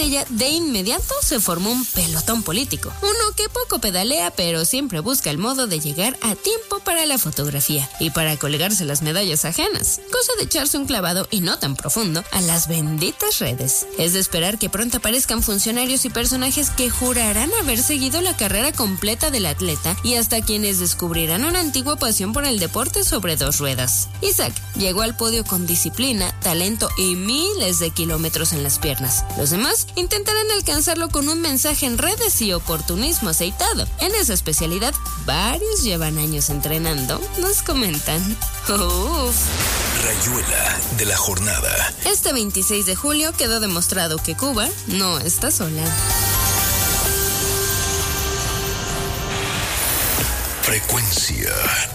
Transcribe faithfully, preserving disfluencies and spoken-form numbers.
ella, de inmediato se formó un pelotón político. Uno que poco pedalea, pero siempre busca el modo de llegar a tiempo para la fotografía y para colgarse las medallas ajenas. Cosa de echarse un clavado, y no tan profundo, a las benditas redes. Es de esperar que pronto aparezcan funcionarios y personajes que jurarán haber seguido la carrera completa del atleta y hasta quienes descubrirán una antigua pasión por el deporte sobre dos ruedas. Isaac llegó al podio con disciplina, talento y miles de kilómetros en las piernas. Los demás intentarán alcanzarlo con un mensaje en redes y oportunismo aceitado. En esa especialidad, varios llevan años entrenando, nos comentan. Uf. Rayuela de la jornada. Este veintiséis de julio quedó demostrado que Cuba no está sola. Frecuencia